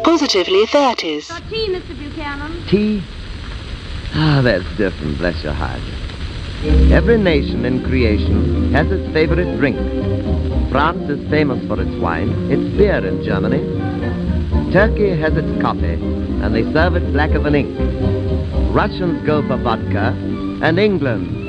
Positively 30s. Got tea, Mr. Buchanan? Tea? Ah, that's different, bless your heart. Every nation in creation has its favorite drink. France is famous for its wine, its beer in Germany. Turkey has its coffee, and they serve it blacker than ink. Russians go for vodka, and England